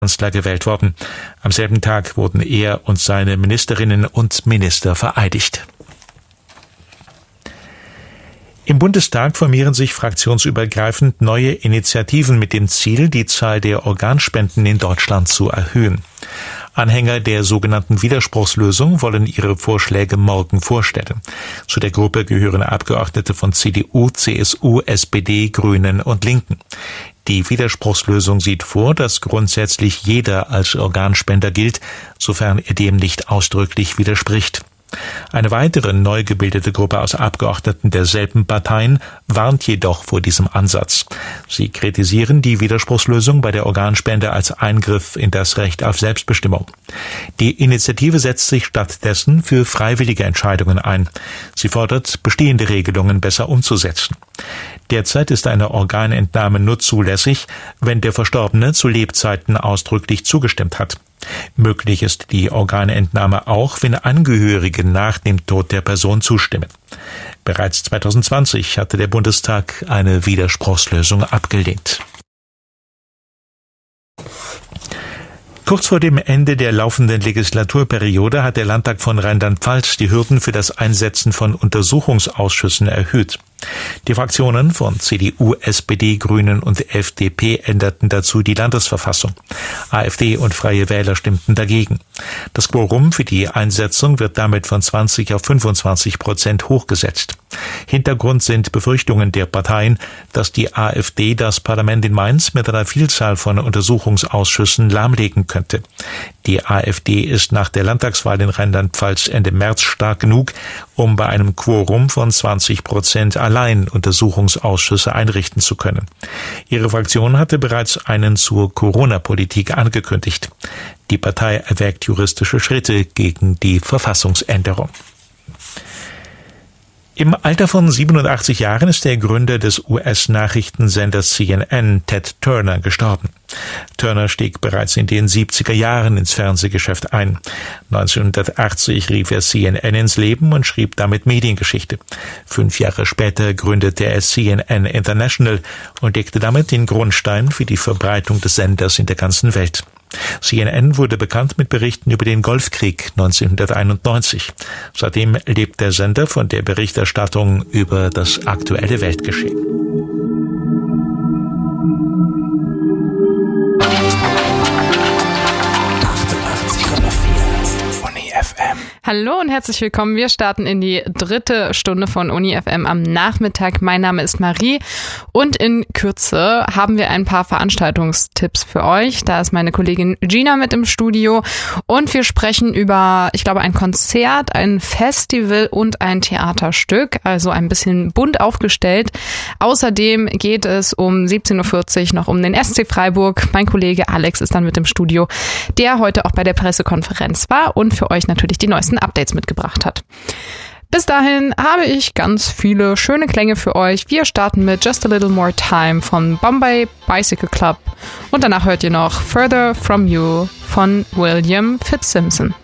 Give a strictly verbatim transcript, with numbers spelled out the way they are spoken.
Kanzler gewählt worden. Am selben Tag wurden er und seine Ministerinnen und Minister vereidigt. Im Bundestag formieren sich fraktionsübergreifend neue Initiativen mit dem Ziel, die Zahl der Organspenden in Deutschland zu erhöhen. Anhänger der sogenannten Widerspruchslösung wollen ihre Vorschläge morgen vorstellen. Zu der Gruppe gehören Abgeordnete von C D U, C S U, S P D, Grünen und Linken. Die Widerspruchslösung sieht vor, dass grundsätzlich jeder als Organspender gilt, sofern er dem nicht ausdrücklich widerspricht. Eine weitere neu gebildete Gruppe aus Abgeordneten derselben Parteien warnt jedoch vor diesem Ansatz. Sie kritisieren die Widerspruchslösung bei der Organspende als Eingriff in das Recht auf Selbstbestimmung. Die Initiative setzt sich stattdessen für freiwillige Entscheidungen ein. Sie fordert, bestehende Regelungen besser umzusetzen. Derzeit ist eine Organentnahme nur zulässig, wenn der Verstorbene zu Lebzeiten ausdrücklich zugestimmt hat. Möglich ist die Organentnahme auch, wenn Angehörige nach dem Tod der Person zustimmen. Bereits zwanzig zwanzig hatte der Bundestag eine Widerspruchslösung abgelehnt. Kurz vor dem Ende der laufenden Legislaturperiode hat der Landtag von Rheinland-Pfalz die Hürden für das Einsetzen von Untersuchungsausschüssen erhöht. Die Fraktionen von C D U, S P D, Grünen und F D P änderten dazu die Landesverfassung. AfD und Freie Wähler stimmten dagegen. Das Quorum für die Einsetzung wird damit von zwanzig auf fünfundzwanzig Prozent hochgesetzt. Hintergrund sind Befürchtungen der Parteien, dass die AfD das Parlament in Mainz mit einer Vielzahl von Untersuchungsausschüssen lahmlegen könnte. Die AfD ist nach der Landtagswahl in Rheinland-Pfalz Ende März stark genug, um bei einem Quorum von zwanzig Prozent allein Untersuchungsausschüsse einrichten zu können. Ihre Fraktion hatte bereits einen zur Corona-Politik angekündigt. Die Partei erwägt juristische Schritte gegen die Verfassungsänderung. Im Alter von siebenundachtzig Jahren ist der Gründer des U S-Nachrichtensenders C N N, Ted Turner, gestorben. Turner stieg bereits in den siebziger Jahren ins Fernsehgeschäft ein. neunzehnhundertachtzig rief er C N N ins Leben und schrieb damit Mediengeschichte. Fünf Jahre später gründete er C N N International und legte damit den Grundstein für die Verbreitung des Senders in der ganzen Welt. C N N wurde bekannt mit Berichten über den Golfkrieg neunzehnhunderteinundneunzig. Seitdem lebt der Sender von der Berichterstattung über das aktuelle Weltgeschehen. Hallo und herzlich willkommen. Wir starten in die dritte Stunde von Uni F M am Nachmittag. Mein Name ist Marie und in Kürze haben wir ein paar Veranstaltungstipps für euch. Da ist meine Kollegin Gina mit im Studio und wir sprechen über, ich glaube, ein Konzert, ein Festival und ein Theaterstück, also ein bisschen bunt aufgestellt. Außerdem geht es um siebzehn Uhr vierzig noch um den S C Freiburg. Mein Kollege Alex ist dann mit im Studio, der heute auch bei der Pressekonferenz war und für euch natürlich die neuesten Updates mitgebracht hat. Bis dahin habe ich ganz viele schöne Klänge für euch. Wir starten mit Just a Little More Time von Bombay Bicycle Club und danach hört ihr noch Further From You von William Fitzsimmons.